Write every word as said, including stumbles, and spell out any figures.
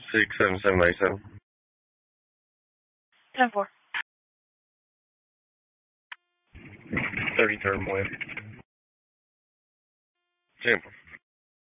six seven seven eight seven. ten four. thirty-third West. ten four.